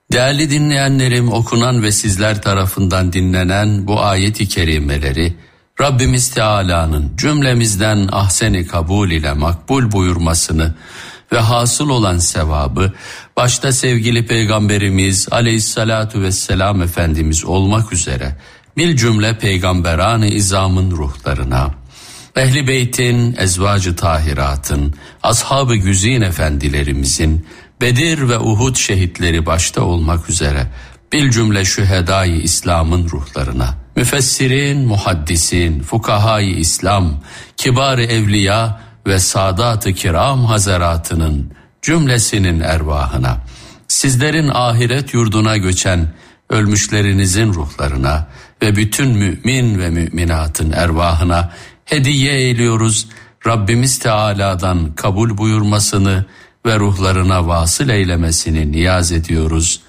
Değerli dinleyenlerim, okunan ve sizler tarafından dinlenen bu ayet-i kerimeleri Rabbimiz Teala'nın cümlemizden ahsen-i kabul ile makbul buyurmasını ve hasıl olan sevabı başta sevgili Peygamberimiz Aleyhissalatu vesselam Efendimiz olmak üzere bil cümle peygamberan-ı izamın ruhlarına, Ehl-i Beyt'in, ezvacı tahiratın, ashab-ı güzin efendilerimizin, Bedir ve Uhud şehitleri başta olmak üzere bil cümle şühedâ-i İslam'ın ruhlarına, müfessirin, muhaddisin, fukahâ-i İslam, kibar-ı evliya ve sadat-ı kiram hazaratının cümlesinin ervahına, sizlerin ahiret yurduna göçen ölmüşlerinizin ruhlarına ve bütün mümin ve müminatın ervahına hediye eyliyoruz. Rabbimiz Teala'dan kabul buyurmasını ve ruhlarına vasıl eylemesini niyaz ediyoruz.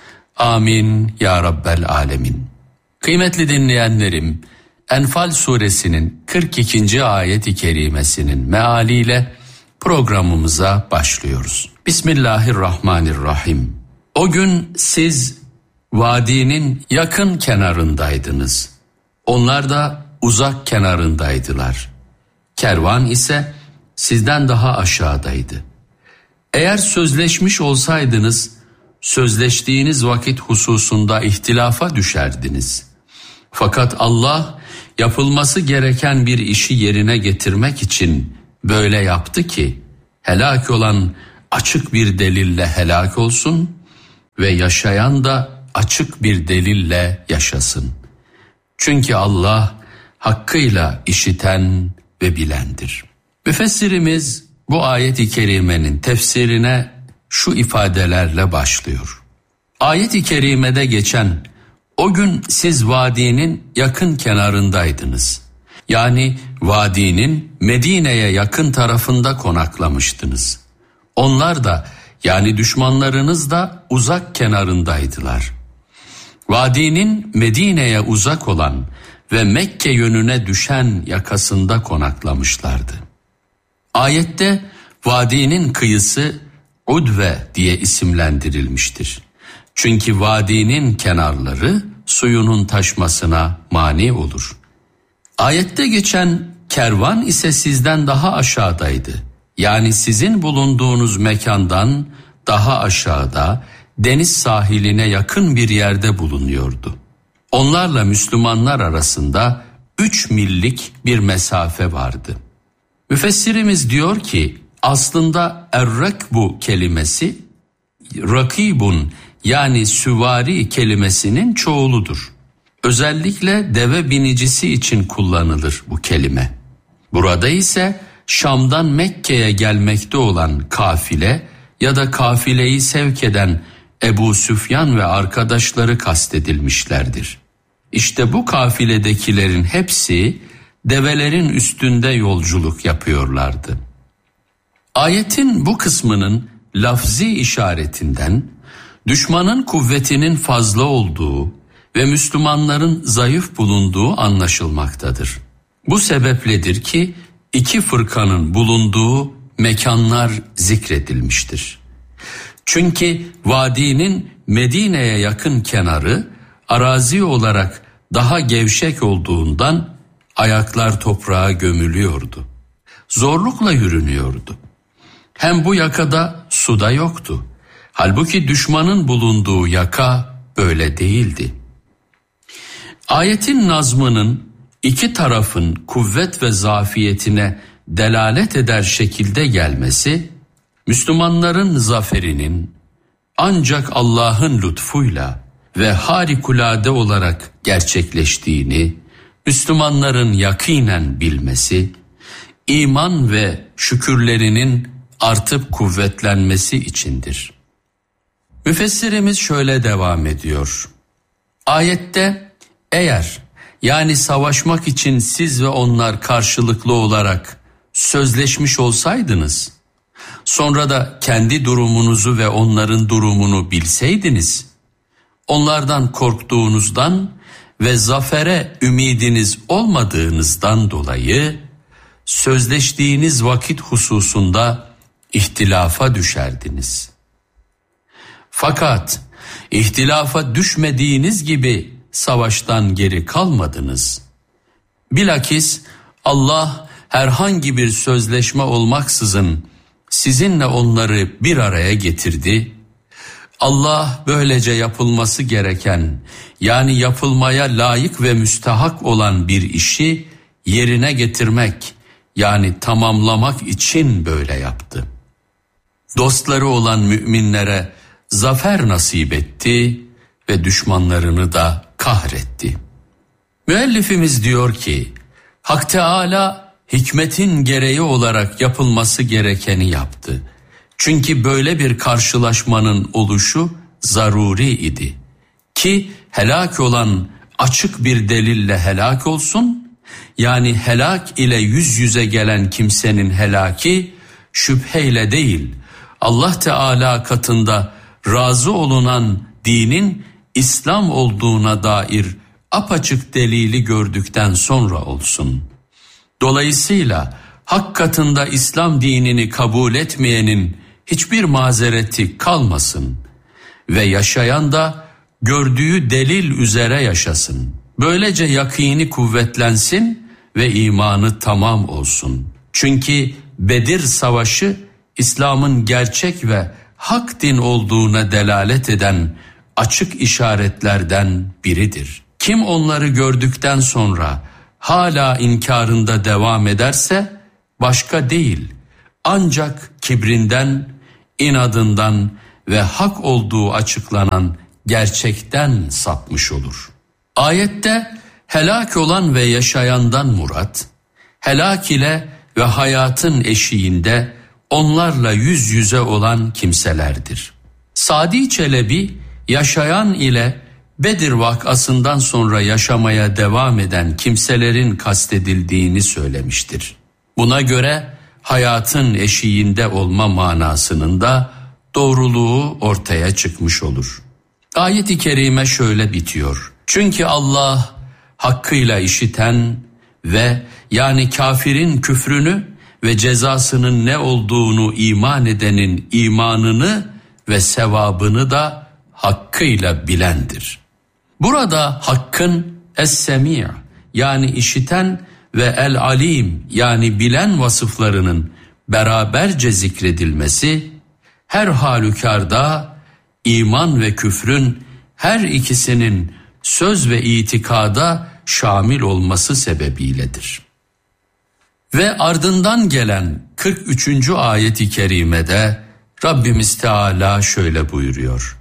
Amin ya Rabbel alemin. Kıymetli dinleyenlerim, Enfal suresinin 42. ayet-i kerimesinin mealiyle programımıza başlıyoruz. Bismillahirrahmanirrahim. O gün siz vadinin yakın kenarındaydınız. Onlar da uzak kenarındaydılar. Kervan ise sizden daha aşağıdaydı. Eğer sözleşmiş olsaydınız, sözleştiğiniz vakit hususunda ihtilafa düşerdiniz. Fakat Allah yapılması gereken bir işi yerine getirmek için böyle yaptı ki, helak olan açık bir delille helak olsun ve yaşayan da açık bir delille yaşasın. Çünkü Allah hakkıyla işiten ve bilendir. Müfessirimiz bu ayet-i kerimenin tefsirine şu ifadelerle başlıyor. Ayet-i kerimede geçen o gün siz vadinin yakın kenarındaydınız. Yani vadinin Medine'ye yakın tarafında konaklamıştınız. Onlar da yani düşmanlarınız da uzak kenarındaydılar. Vadinin Medine'ye uzak olan ve Mekke yönüne düşen yakasında konaklamışlardı. Ayette vadinin kıyısı Udve diye isimlendirilmiştir. Çünkü vadinin kenarları suyunun taşmasına mani olur. Ayette geçen kervan ise sizden daha aşağıdaydı. Yani sizin bulunduğunuz mekandan daha aşağıda deniz sahiline yakın bir yerde bulunuyordu. Onlarla Müslümanlar arasında 3 millik bir mesafe vardı. Müfessirimiz diyor ki aslında er-rakbu kelimesi rakibun yani süvari kelimesinin çoğuludur. Özellikle deve binicisi için kullanılır bu kelime. Burada ise Şam'dan Mekke'ye gelmekte olan kafile ya da kafileyi sevk eden Ebu Süfyan ve arkadaşları kastedilmişlerdir. İşte bu kafiledekilerin hepsi develerin üstünde yolculuk yapıyorlardı. Ayetin bu kısmının lafzi işaretinden düşmanın kuvvetinin fazla olduğu ve Müslümanların zayıf bulunduğu anlaşılmaktadır. Bu sebepledir ki iki fırkanın bulunduğu mekanlar zikredilmiştir. Çünkü vadinin Medine'ye yakın kenarı arazi olarak daha gevşek olduğundan ayaklar toprağa gömülüyordu. Zorlukla yürünüyordu. Hem bu yakada suda yoktu. Halbuki düşmanın bulunduğu yaka böyle değildi. Ayetin nazmının iki tarafın kuvvet ve zafiyetine delalet eder şekilde gelmesi, Müslümanların zaferinin ancak Allah'ın lütfuyla ve harikulade olarak gerçekleştiğini Müslümanların yakinen bilmesi, iman ve şükürlerinin artıp kuvvetlenmesi içindir. Müfessirimiz şöyle devam ediyor. Ayette eğer yani savaşmak için siz ve onlar karşılıklı olarak sözleşmiş olsaydınız, sonra da kendi durumunuzu ve onların durumunu bilseydiniz, onlardan korktuğunuzdan ve zafere ümidiniz olmadığınızdan dolayı sözleştiğiniz vakit hususunda ihtilafa düşerdiniz. Fakat İhtilafa düşmediğiniz gibi savaştan geri kalmadınız. Bilakis Allah herhangi bir sözleşme olmaksızın sizinle onları bir araya getirdi. Allah böylece yapılması gereken, yani yapılmaya layık ve müstahak olan bir işi yerine getirmek, yani tamamlamak için böyle yaptı. Dostları olan müminlere zafer nasip etti ve düşmanlarını da kahretti. Müellifimiz diyor ki, Hak Teâlâ hikmetin gereği olarak yapılması gerekeni yaptı. Çünkü böyle bir karşılaşmanın oluşu zaruri idi. Ki helak olan açık bir delille helak olsun, yani helak ile yüz yüze gelen kimsenin helaki şüpheyle değil, Allah Teala katında razı olunan dinin İslam olduğuna dair apaçık delili gördükten sonra olsun. Dolayısıyla hak katında İslam dinini kabul etmeyenin hiçbir mazereti kalmasın ve yaşayan da gördüğü delil üzere yaşasın. Böylece yakini kuvvetlensin ve imanı tamam olsun. Çünkü Bedir Savaşı İslam'ın gerçek ve hak din olduğuna delalet eden açık işaretlerden biridir. Kim onları gördükten sonra hala inkarında devam ederse başka değil, ancak kibrinden, inadından ve hak olduğu açıklanan gerçekten sapmış olur. Ayette helak olan ve yaşayandan murat, helak ile ve hayatın eşiğinde onlarla yüz yüze olan kimselerdir. Sadi Çelebi, yaşayan ile Bedir vakasından sonra yaşamaya devam eden kimselerin kastedildiğini söylemiştir. Buna göre hayatın eşiğinde olma manasının da doğruluğu ortaya çıkmış olur. Ayet-i kerime şöyle bitiyor. Çünkü Allah hakkıyla işiten ve yani kafirin küfrünü ve cezasının ne olduğunu iman edenin imanını ve sevabını da hakkıyla bilendir. Burada hakkın es-semi' yani işiten ve el-alim yani bilen vasıflarının beraberce zikredilmesi her halükarda iman ve küfrün her ikisinin söz ve itikada şamil olması sebebiyledir. Ve ardından gelen 43. ayet-i kerimede Rabbimiz Teala şöyle buyuruyor.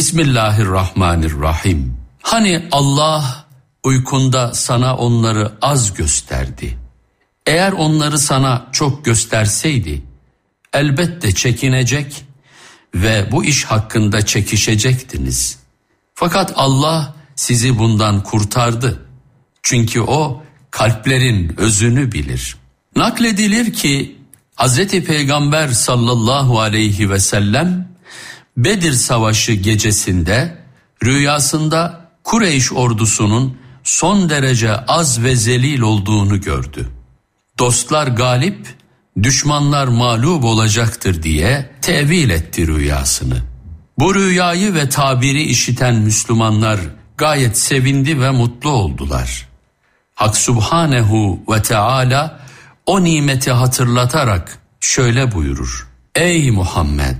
Bismillahirrahmanirrahim. Hani Allah uykunda sana onları az gösterdi. Eğer onları sana çok gösterseydi elbette çekinecek ve bu iş hakkında çekişecektiniz. Fakat Allah sizi bundan kurtardı. Çünkü o kalplerin özünü bilir. Nakledilir ki Hz. Peygamber sallallahu aleyhi ve sellem Bedir Savaşı gecesinde rüyasında Kureyş ordusunun son derece az ve zelil olduğunu gördü. Dostlar galip, düşmanlar mağlup olacaktır diye tevil etti rüyasını. Bu rüyayı ve tabiri işiten Müslümanlar gayet sevindi ve mutlu oldular. Hak Subhanehu ve Teala o nimeti hatırlatarak şöyle buyurur. Ey Muhammed!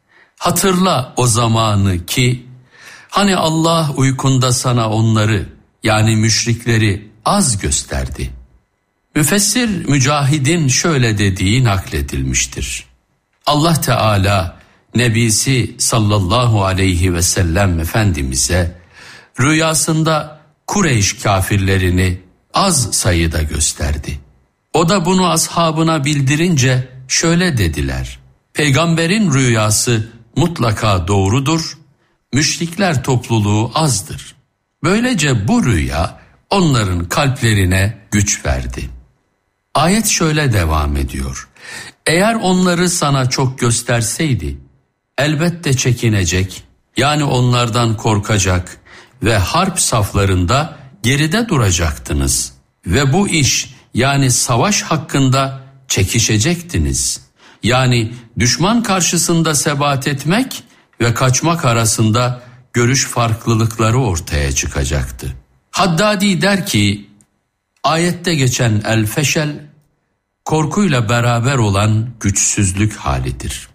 Hatırla o zamanı ki hani Allah uykunda sana onları yani müşrikleri az gösterdi. Müfessir Mücahid'in şöyle dediği nakledilmiştir. Allah Teala Nebisi sallallahu aleyhi ve sellem Efendimiz'e rüyasında Kureyş kafirlerini az sayıda gösterdi. O da bunu ashabına bildirince şöyle dediler. Peygamberin rüyası mutlaka doğrudur, müşrikler topluluğu azdır. Böylece bu rüya onların kalplerine güç verdi. Ayet şöyle devam ediyor. Eğer onları sana çok gösterseydi, elbette çekinecek, yani onlardan korkacak ve harp saflarında geride duracaktınız. Ve bu iş yani savaş hakkında çekişecektiniz. Yani düşman karşısında sebat etmek ve kaçmak arasında görüş farklılıkları ortaya çıkacaktı. Haddadi der ki, ayette geçen el-feşel, korkuyla beraber olan güçsüzlük halidir.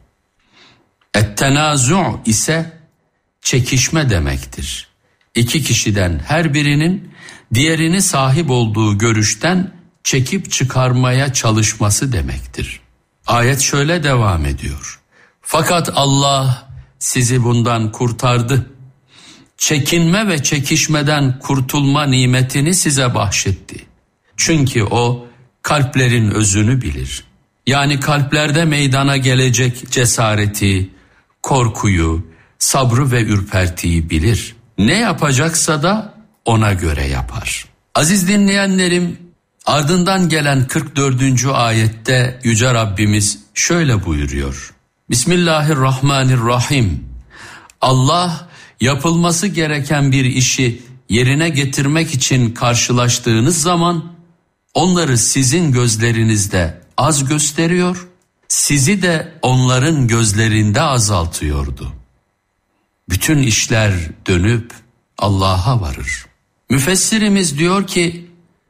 Et-tenazu' ise çekişme demektir. İki kişiden her birinin diğerini sahip olduğu görüşten çekip çıkarmaya çalışması demektir. Ayet şöyle devam ediyor. Fakat Allah sizi bundan kurtardı. Çekinme ve çekişmeden kurtulma nimetini size bahşetti. Çünkü o kalplerin özünü bilir. Yani kalplerde meydana gelecek cesareti, korkuyu, sabrı ve ürpertiyi bilir. Ne yapacaksa da ona göre yapar. Aziz dinleyenlerim, ardından gelen 44. ayette Yüce Rabbimiz şöyle buyuruyor. Bismillahirrahmanirrahim. Allah yapılması gereken bir işi yerine getirmek için karşılaştığınız zaman onları sizin gözlerinizde az gösteriyor, sizi de onların gözlerinde azaltıyordu. Bütün işler dönüp Allah'a varır. Müfessirimiz diyor ki,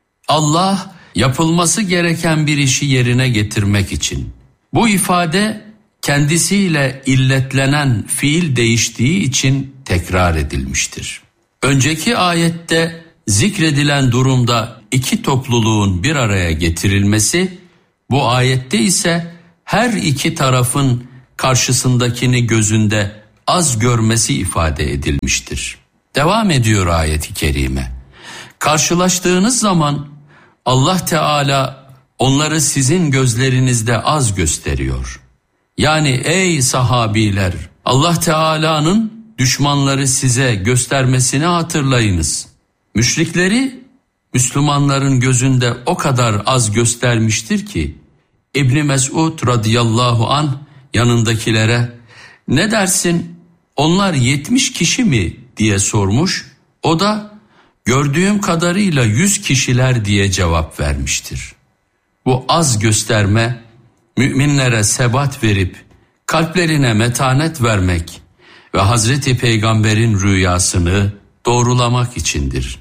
Allah yapılması gereken bir işi yerine getirmek için. Bu ifade kendisiyle illetlenen fiil değiştiği için tekrar edilmiştir. Önceki ayette zikredilen durumda iki topluluğun bir araya getirilmesi, bu ayette ise her iki tarafın karşısındakini gözünde az görmesi ifade edilmiştir. Devam ediyor ayet-i kerime. Karşılaştığınız zaman Allah Teala onları sizin gözlerinizde az gösteriyor. Yani ey sahabiler, Allah Teala'nın düşmanları size göstermesini hatırlayınız. Müşrikleri Müslümanların gözünde o kadar az göstermiştir ki İbn Mes'ud radıyallahu anh yanındakilere ne dersin onlar 70 kişi mi diye sormuş. O da gördüğüm kadarıyla 100 kişiler diye cevap vermiştir. Bu az gösterme müminlere sebat verip kalplerine metanet vermek ve Hazreti Peygamber'in rüyasını doğrulamak içindir.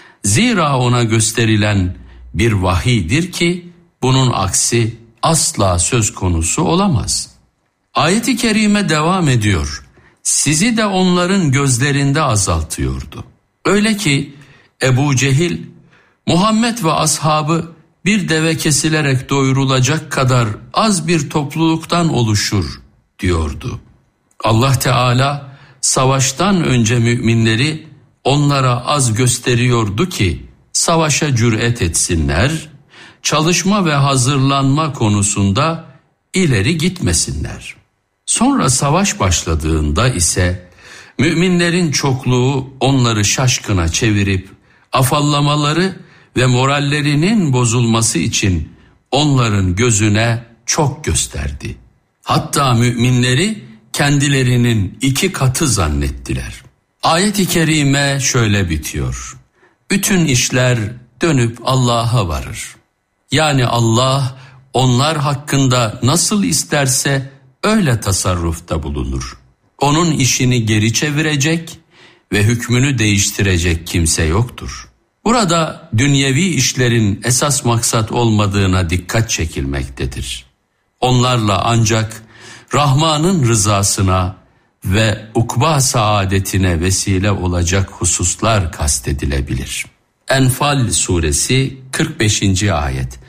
Zira ona gösterilen bir vahiydir ki bunun aksi asla söz konusu olamaz. Ayet-i kerime devam ediyor. Sizi de onların gözlerinde azaltıyordu. Öyle ki Ebu Cehil, Muhammed ve ashabı bir deve kesilerek doyurulacak kadar az bir topluluktan oluşur diyordu. Allah Teala savaştan önce müminleri onlara az gösteriyordu ki savaşa cüret etsinler, çalışma ve hazırlanma konusunda ileri gitmesinler. Sonra savaş başladığında ise müminlerin çokluğu onları şaşkına çevirip afallamaları ve morallerinin bozulması için onların gözüne çok gösterdi. Hatta müminleri kendilerinin 2 katı zannettiler. Ayet-i kerime şöyle bitiyor. Bütün işler dönüp Allah'a varır. Yani Allah onlar hakkında nasıl isterse öyle tasarrufta bulunur. Onun işini geri çevirecek ve hükmünü değiştirecek kimse yoktur. Burada dünyevi işlerin esas maksat olmadığına dikkat çekilmektedir. Onlarla ancak Rahman'ın rızasına ve ukba saadetine vesile olacak hususlar kastedilebilir. Enfal suresi 45. ayet.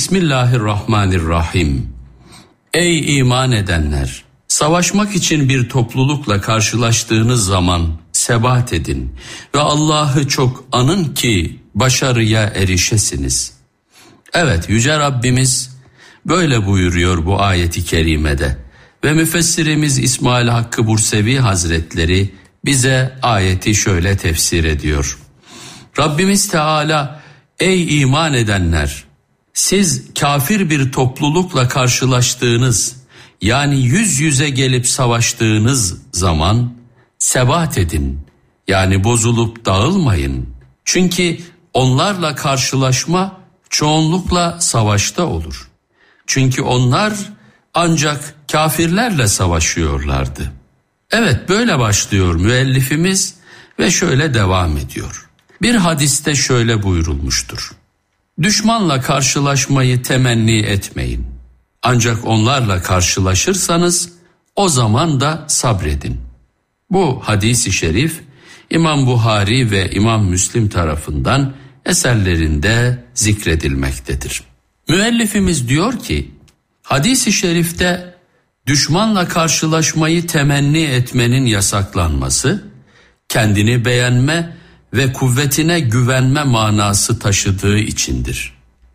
Bismillahirrahmanirrahim. Ey iman edenler! Savaşmak için bir toplulukla karşılaştığınız zaman sebat edin ve Allah'ı çok anın ki başarıya erişesiniz. Evet, Yüce Rabbimiz böyle buyuruyor bu ayeti kerimede ve müfessirimiz İsmail Hakkı Bursevi Hazretleri bize ayeti şöyle tefsir ediyor. Rabbimiz Teala, ey iman edenler! Siz kafir bir toplulukla karşılaştığınız, yani yüz yüze gelip savaştığınız zaman sebat edin, yani bozulup dağılmayın. Çünkü onlarla karşılaşma çoğunlukla savaşta olur. Çünkü onlar ancak kafirlerle savaşıyorlardı. Evet, böyle başlıyor müellifimiz ve şöyle devam ediyor. Bir hadiste şöyle buyurulmuştur. Düşmanla karşılaşmayı temenni etmeyin. Ancak onlarla karşılaşırsanız o zaman da sabredin. Bu hadis-i şerif İmam Buhari ve İmam Müslim tarafından eserlerinde zikredilmektedir. Müellifimiz diyor ki, hadis-i şerifte düşmanla karşılaşmayı temenni etmenin yasaklanması, kendini beğenme ve kuvvetine güvenme manası taşıdığı içindir.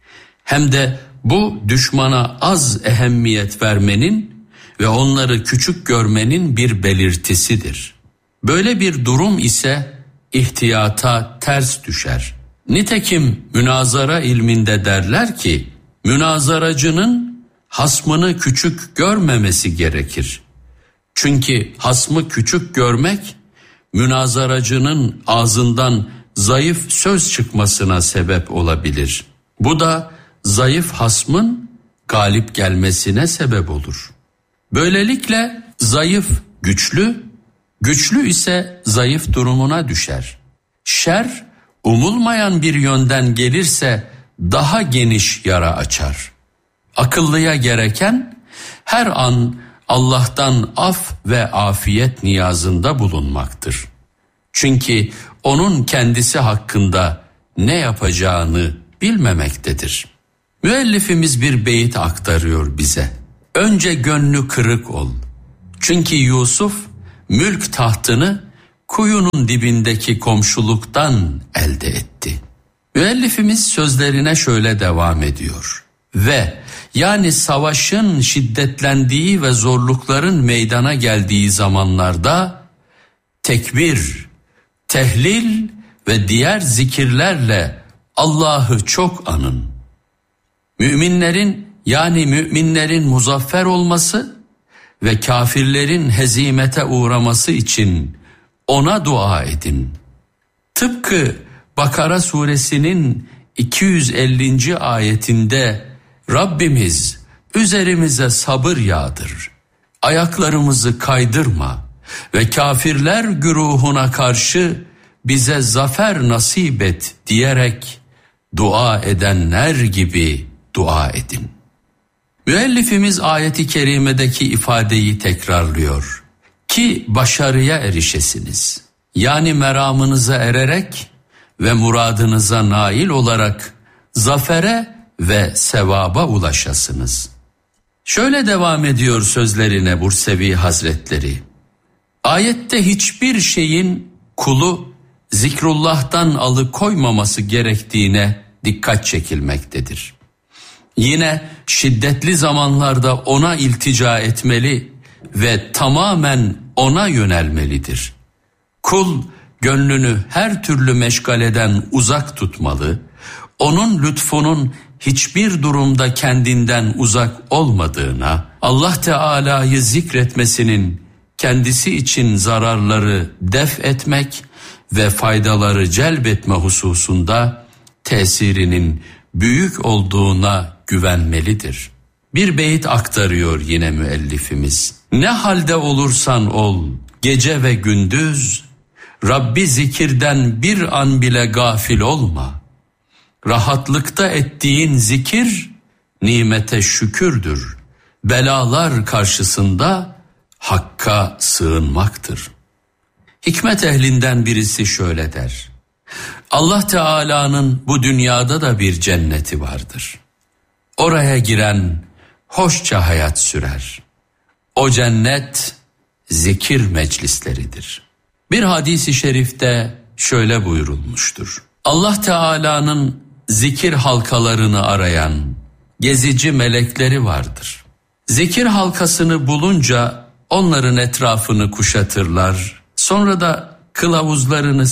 Hem de bu düşmana az ehemmiyet vermenin ve onları küçük görmenin bir belirtisidir. Böyle bir durum ise ihtiyata ters düşer. Nitekim münazara ilminde derler ki, münazaracının hasmını küçük görmemesi gerekir. Çünkü hasmı küçük görmek, münazaracının ağzından zayıf söz çıkmasına sebep olabilir. Bu da zayıf hasmın galip gelmesine sebep olur. Böylelikle zayıf güçlü, güçlü ise zayıf durumuna düşer. Şer, umulmayan bir yönden gelirse daha geniş yara açar. Akıllıya gereken her an Allah'tan af ve afiyet niyazında bulunmaktır. Çünkü onun kendisi hakkında ne yapacağını bilmemektedir. Müellifimiz bir beyit aktarıyor bize. Önce gönlü kırık ol. Çünkü Yusuf mülk tahtını kuyunun dibindeki komşuluktan elde etti. Müellifimiz sözlerine şöyle devam ediyor. Ve yani savaşın şiddetlendiği ve zorlukların meydana geldiği zamanlarda tekbir, tehlil ve diğer zikirlerle Allah'ı çok anın. Müminlerin muzaffer olması ve kafirlerin hezimete uğraması için ona dua edin. Tıpkı Bakara suresinin 250. ayetinde Rabbimiz üzerimize sabır yağdır, ayaklarımızı kaydırma ve kafirler güruhuna karşı bize zafer nasip et diyerek dua edenler gibi dua edin. Müellifimiz ayeti kerimedeki ifadeyi tekrarlıyor. Ki başarıya erişesiniz. Yani meramınıza ererek ve muradınıza nail olarak zafere ve sevaba ulaşasınız. Şöyle devam ediyor sözlerine Bursevi Hazretleri. Ayette hiçbir şeyin kulu zikrullah'tan alıkoymaması gerektiğine dikkat çekilmektedir. Yine şiddetli zamanlarda ona iltica etmeli ve tamamen ona yönelmelidir. Kul gönlünü her türlü meşgaleden uzak tutmalı, onun lütfunun hiçbir durumda kendinden uzak olmadığına, Allah Teala'yı zikretmesinin kendisi için zararları def etmek ve faydaları celbetme hususunda tesirinin büyük olduğuna güvenmelidir. Bir beyit aktarıyor yine müellifimiz. Ne halde olursan ol, gece ve gündüz, Rabbi zikirden bir an bile gafil olma. Rahatlıkta ettiğin zikir, nimete şükürdür. Belalar karşısında hakka sığınmaktır. Hikmet ehlinden birisi şöyle der. Allah Teala'nın bu dünyada da bir cenneti vardır. Oraya giren hoşça hayat sürer. O cennet zikir meclisleridir. Bir hadis-i şerifte şöyle buyurulmuştur. Allah Teala'nın zikir halkalarını arayan gezici melekleri vardır. Zikir halkasını bulunca onların etrafını kuşatırlar. Sonra da kılavuzlarını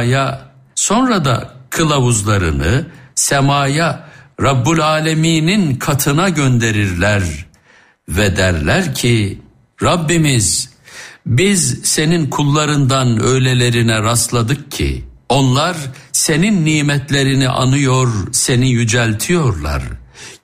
semaya Rabbul Alemin'in katına gönderirler ve derler ki Rabbimiz biz senin kullarından öylelerine rastladık ki onlar senin nimetlerini anıyor, seni yüceltiyorlar.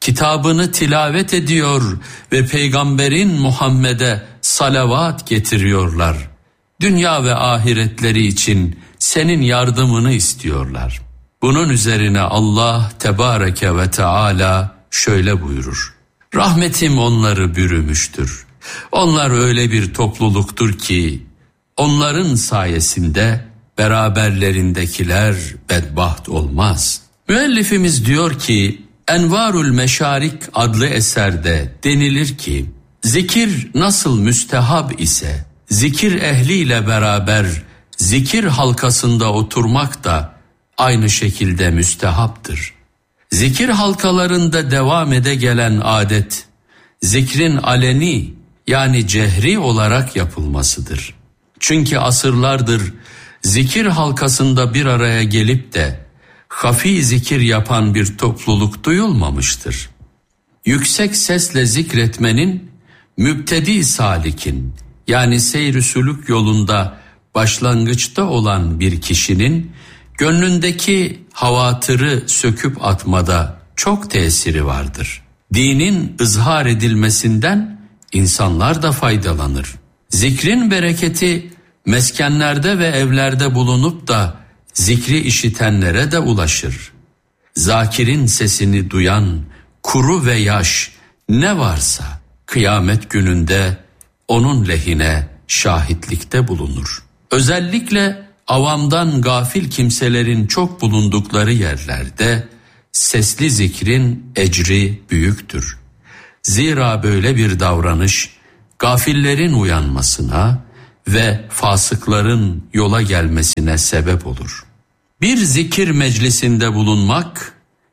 kitabını tilavet ediyor ve peygamberin Muhammed'e salavat getiriyorlar. Dünya ve ahiretleri için senin yardımını istiyorlar. Bunun üzerine Allah Tebareke ve Teala şöyle buyurur: rahmetim onları bürümüştür. Onlar öyle bir topluluktur ki onların sayesinde beraberlerindekiler bedbaht olmaz. Müellifimiz diyor ki, Envarul Meşarik adlı eserde denilir ki, zikir nasıl müstehab ise, zikir ehliyle beraber zikir halkasında oturmak da aynı şekilde müstehaptır. Zikir halkalarında devam ede gelen adet, zikrin aleni yani cehri olarak yapılmasıdır. Çünkü asırlardır zikir halkasında bir araya gelip de hafi zikir yapan bir topluluk duyulmamıştır. Yüksek sesle zikretmenin mübtedi salikin yani seyr-i sülük yolunda başlangıçta olan bir kişinin gönlündeki havatırı söküp atmada çok tesiri vardır. Dinin ızhar edilmesinden insanlar da faydalanır. Zikrin bereketi meskenlerde ve evlerde bulunup da zikri işitenlere de ulaşır. Zakirin sesini duyan kuru ve yaş ne varsa kıyamet gününde onun lehine şahitlikte bulunur. Özellikle avamdan gafil kimselerin çok bulundukları yerlerde sesli zikrin ecri büyüktür. Zira böyle bir davranış gafillerin uyanmasına ve fasıkların yola gelmesine sebep olur. Bir zikir meclisinde bulunmak,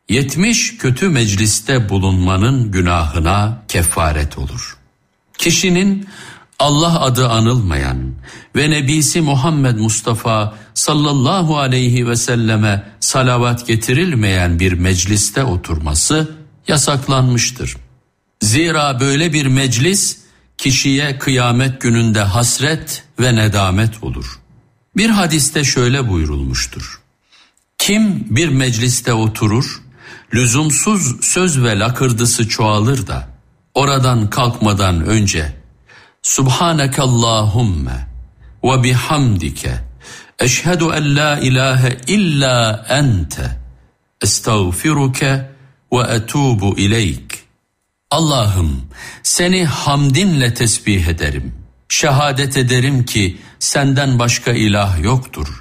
70 kötü mecliste bulunmanın günahına kefaret olur. Kişinin Allah adı anılmayan ve Nebisi Muhammed Mustafa sallallahu aleyhi ve selleme salavat getirilmeyen bir mecliste oturması yasaklanmıştır. Zira böyle bir meclis kişiye kıyamet gününde hasret ve nedamet olur. Bir hadiste şöyle buyurulmuştur: kim bir mecliste oturur, lüzumsuz söz ve lakırdısı çoğalır da oradan kalkmadan önce Subhanekallahümme ve bihamdike eşhedü en la ilahe illa ente estağfiruke ve etubu ileyk. Allah'ım seni hamdinle tesbih ederim. Şehadet ederim ki senden başka ilah yoktur.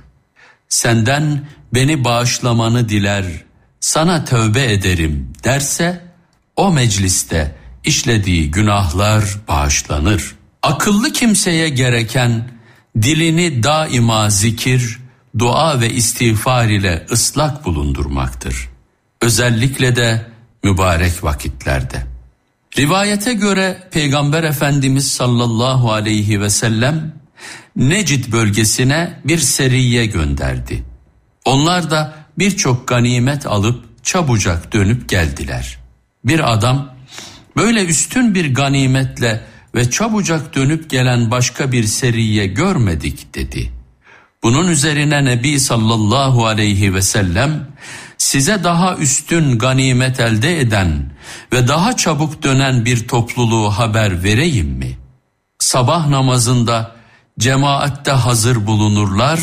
Senden beni bağışlamanı diler, sana tövbe ederim derse o mecliste işlediği günahlar bağışlanır. Akıllı kimseye gereken dilini daima zikir, dua ve istiğfar ile ıslak bulundurmaktır. Özellikle de mübarek vakitlerde. Rivayete göre Peygamber Efendimiz sallallahu aleyhi ve sellem Necid bölgesine bir seriye gönderdi. Onlar da birçok ganimet alıp çabucak dönüp geldiler. Bir adam, böyle üstün bir ganimetle ve çabucak dönüp gelen başka bir seriye görmedik dedi. Bunun üzerine Nebi sallallahu aleyhi ve sellem, size daha üstün ganimet elde eden ve daha çabuk dönen bir topluluğu haber vereyim mi? Sabah namazında cemaatte hazır bulunurlar,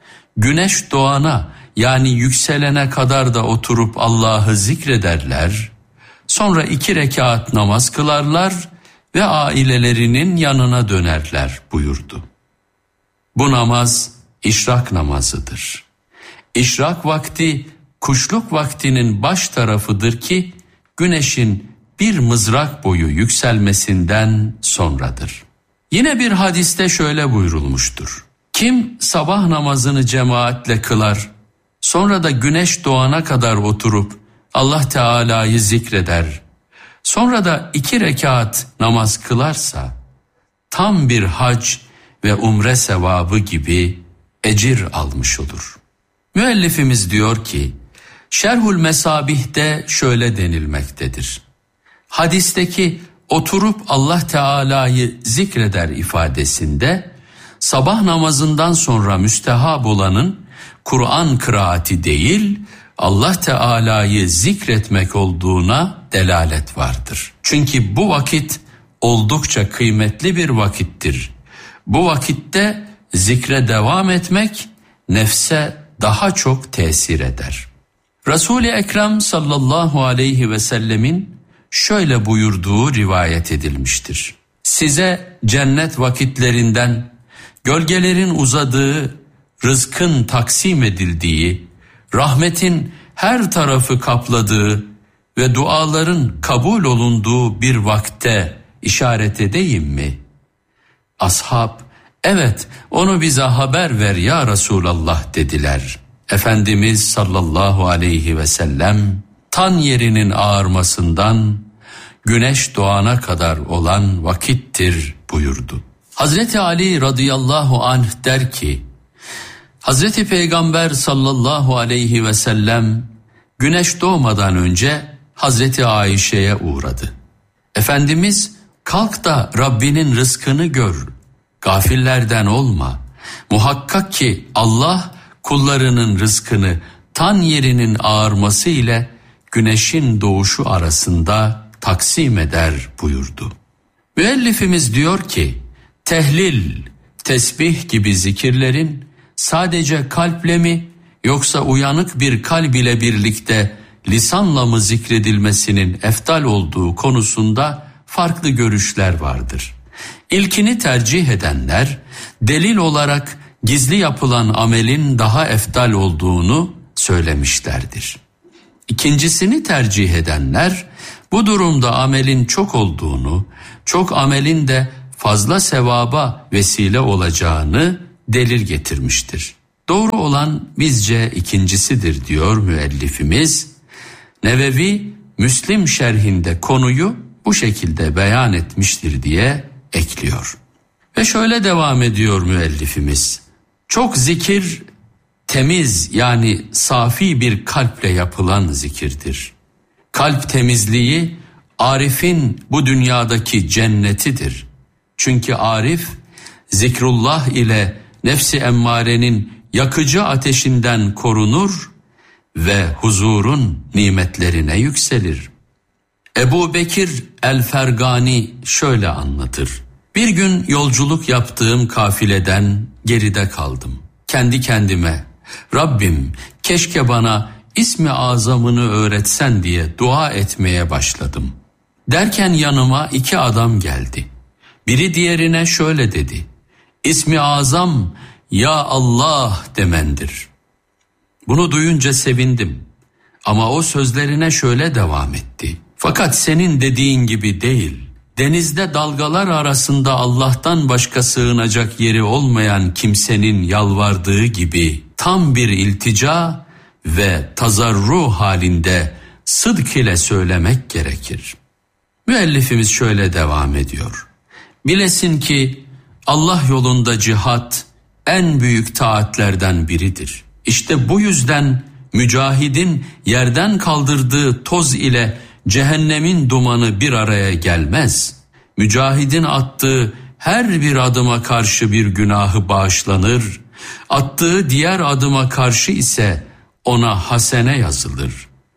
güneş doğana yani yükselene kadar da oturup Allah'ı zikrederler, sonra 2 rekat namaz kılarlar ve ailelerinin yanına dönerler buyurdu. Bu namaz işrak namazıdır. İşrak vakti kuşluk vaktinin baş tarafıdır ki güneşin bir mızrak boyu yükselmesinden sonradır. Yine bir hadiste şöyle buyurulmuştur: kim sabah namazını cemaatle kılar, sonra da güneş doğana kadar oturup Allah Teala'yı zikreder, sonra da 2 rekat namaz kılarsa, tam bir hac ve umre sevabı gibi ecir almış olur. Müellifimiz diyor ki, Şerhül Mesabih'te şöyle denilmektedir: hadisteki oturup Allah Teala'yı zikreder ifadesinde, sabah namazından sonra müstehab olanın Kur'an kıraati değil, Allah Teala'yı zikretmek olduğuna delalet vardır. Çünkü bu vakit oldukça kıymetli bir vakittir. Bu vakitte zikre devam etmek nefse daha çok tesir eder. Resul-i Ekrem sallallahu aleyhi ve sellemin şöyle buyurduğu rivayet edilmiştir. Size cennet vakitlerinden, gölgelerin uzadığı, rızkın taksim edildiği, rahmetin her tarafı kapladığı ve duaların kabul olunduğu bir vakte işaret edeyim mi? Ashab, evet, onu bize haber ver ya Resulallah dediler. Efendimiz sallallahu aleyhi ve sellem tan yerinin ağarmasından güneş doğana kadar olan vakittir buyurdu. Hazreti Ali radıyallahu anh der ki, Hazreti Peygamber sallallahu aleyhi ve sellem güneş doğmadan önce Hazreti Ayşe'ye uğradı. Efendimiz, kalk da Rabbinin rızkını gör, gafillerden olma. Muhakkak ki Allah kullarının rızkını tan yerinin ağarması ile güneşin doğuşu arasında taksim eder buyurdu. Müellifimiz diyor ki, tehlil, tesbih gibi zikirlerin sadece kalple mi yoksa uyanık bir kalb ile birlikte lisanla mı zikredilmesinin eftal olduğu konusunda farklı görüşler vardır. İlkini tercih edenler delil olarak gizli yapılan amelin daha eftal olduğunu söylemişlerdir. İkincisini tercih edenler bu durumda amelin çok olduğunu, çok amelin de fazla sevaba vesile olacağını delil getirmiştir. Doğru olan bizce ikincisidir diyor müellifimiz. Nevevi Müslim şerhinde konuyu bu şekilde beyan etmiştir diye ekliyor. Ve şöyle devam ediyor müellifimiz. Çok zikir temiz yani safi bir kalple yapılan zikirdir. Kalp temizliği arifin bu dünyadaki cennetidir. Çünkü arif zikrullah ile nefsi emmarenin yakıcı ateşinden korunur ve huzurun nimetlerine yükselir. Ebu Bekir el-Fergani şöyle anlatır. Bir gün yolculuk yaptığım kafileden geride kaldım. Kendi kendime, Rabbim keşke bana ismi azamını öğretsen diye dua etmeye başladım. Derken yanıma iki adam geldi. Biri diğerine şöyle dedi. İsmi azam ya Allah demendir. Bunu duyunca sevindim. Ama o sözlerine şöyle devam etti. Fakat senin dediğin gibi değil. Denizde dalgalar arasında Allah'tan başka sığınacak yeri olmayan kimsenin yalvardığı gibi tam bir iltica ve tazarru halinde sıdk ile söylemek gerekir. Müellifimiz şöyle devam ediyor. Bilesin ki Allah yolunda cihat en büyük taatlerden biridir. İşte bu yüzden mücahidin yerden kaldırdığı toz ile cehennemin dumanı bir araya gelmez. Mücahidin attığı her bir adıma karşı bir günahı bağışlanır. Attığı diğer adıma karşı ise ona hasene yazılır.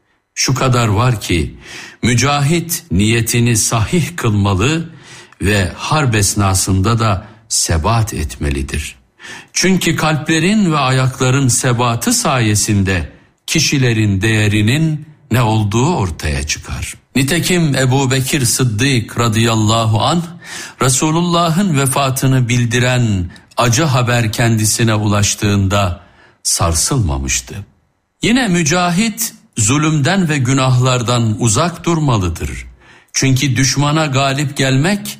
Şu kadar var ki mücahit niyetini sahih kılmalı ve harp esnasında da sebat etmelidir. Çünkü kalplerin ve ayakların sebatı sayesinde kişilerin değerinin ne olduğu ortaya çıkar. Nitekim Ebu Bekir Sıddık radıyallahu anh, Resulullah'ın vefatını bildiren acı haber kendisine ulaştığında sarsılmamıştı. Yine mücahit zulümden ve günahlardan uzak durmalıdır. Çünkü düşmana galip gelmek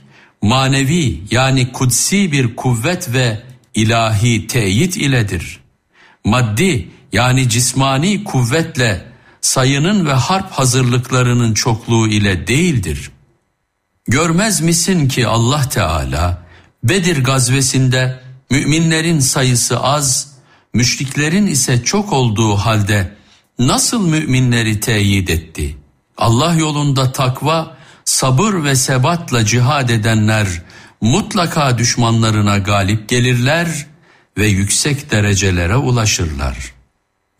manevi yani kutsi bir kuvvet ve ilahi teyit iledir. Maddi yani cismani kuvvetle sayının ve harp hazırlıklarının çokluğu ile değildir. Görmez misin ki Allah Teala Bedir gazvesinde müminlerin sayısı az, müşriklerin ise çok olduğu halde nasıl müminleri teyit etti? Allah yolunda takva, sabır ve sebatla cihad edenler mutlaka düşmanlarına galip gelirler ve yüksek derecelere ulaşırlar.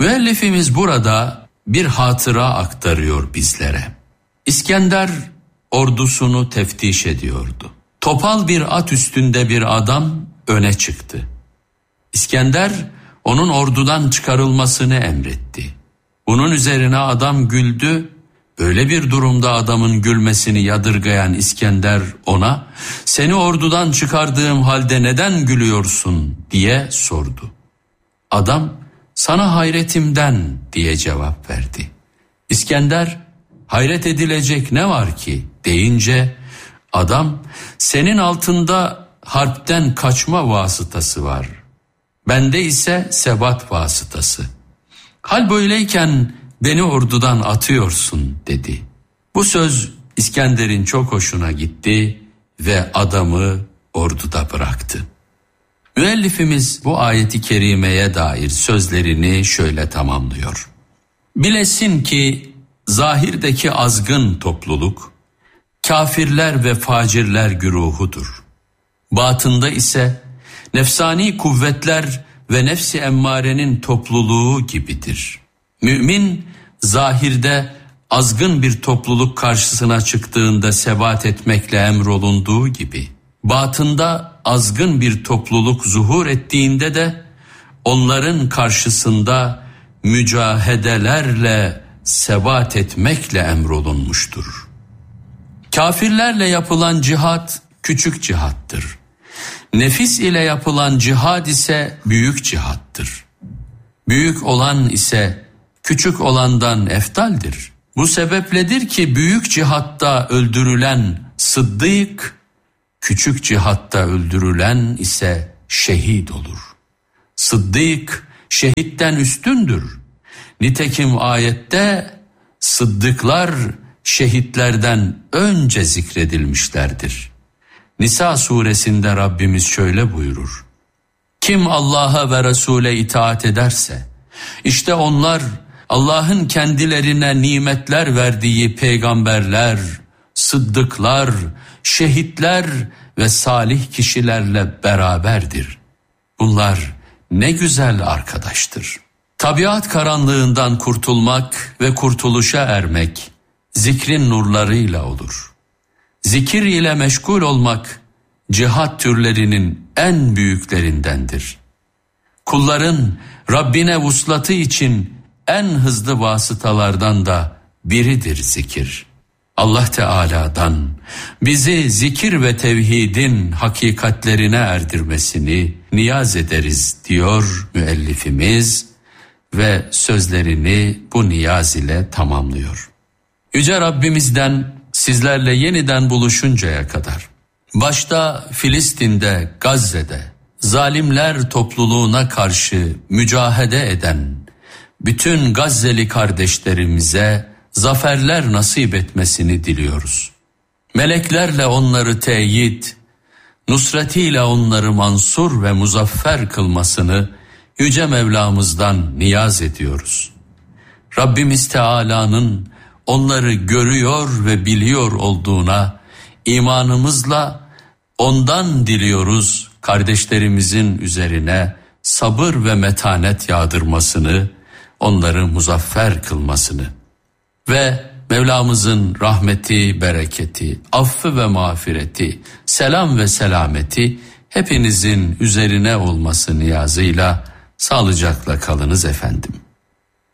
Müellifimiz burada bir hatıra aktarıyor bizlere. İskender ordusunu teftiş ediyordu. Topal bir at üstünde bir adam öne çıktı. İskender onun ordudan çıkarılmasını emretti. Bunun üzerine adam güldü. Öyle bir durumda adamın gülmesini yadırgayan İskender ona, "Seni ordudan çıkardığım halde neden gülüyorsun?" diye sordu. Adam, "Sana hayretimden" diye cevap verdi. İskender, "Hayret edilecek ne var ki?" deyince adam, "Senin altında harpten kaçma vasıtası var. Bende ise sebat vasıtası. Hal böyleyken beni ordudan atıyorsun" dedi. Bu söz İskender'in çok hoşuna gitti ve adamı orduda bıraktı. Müellifimiz bu ayeti kerimeye dair sözlerini şöyle tamamlıyor. Bilesin ki zahirdeki azgın topluluk, kafirler ve facirler güruhudur. Batında ise nefsani kuvvetler ve nefsi emmarenin topluluğu gibidir. Mümin zahirde azgın bir topluluk karşısına çıktığında sebat etmekle emrolunduğu gibi, batında azgın bir topluluk zuhur ettiğinde de onların karşısında mücahedelerle sebat etmekle emrolunmuştur. Kafirlerle yapılan cihat küçük cihattır. Nefis ile yapılan cihad ise büyük cihattır. Büyük olan ise küçük olandan eftaldir. Bu sebepledir ki büyük cihatta öldürülen sıddık, küçük cihatta öldürülen ise şehit olur. Sıddık şehitten üstündür. Nitekim ayette sıddıklar şehitlerden önce zikredilmişlerdir. Nisa suresinde Rabbimiz şöyle buyurur: "Kim Allah'a ve Resul'e itaat ederse, işte onlar Allah'ın kendilerine nimetler verdiği peygamberler, sıddıklar, şehitler ve salih kişilerle beraberdir. Bunlar ne güzel arkadaştır." Tabiat karanlığından kurtulmak ve kurtuluşa ermek zikrin nurlarıyla olur. Zikir ile meşgul olmak cihat türlerinin en büyüklerindendir. Kulların Rabbine vuslatı için en hızlı vasıtalardan da biridir zikir. Allah Teala'dan bizi zikir ve tevhidin hakikatlerine erdirmesini niyaz ederiz diyor müellifimiz ve sözlerini bu niyaz ile tamamlıyor. Yüce Rabbimizden sizlerle yeniden buluşuncaya kadar, başta Filistin'de, Gazze'de, zalimler topluluğuna karşı mücahede eden bütün Gazze'li kardeşlerimize zaferler nasip etmesini diliyoruz. Meleklerle onları teyit, nusretiyle onları mansur ve muzaffer kılmasını Yüce Mevlamızdan niyaz ediyoruz. Rabbimiz Teala'nın onları görüyor ve biliyor olduğuna imanımızla ondan diliyoruz kardeşlerimizin üzerine sabır ve metanet yağdırmasını, onları muzaffer kılmasını ve Mevlamızın rahmeti, bereketi, affı ve mağfireti, selam ve selameti hepinizin üzerine olması niyazıyla sağlıcakla kalınız efendim.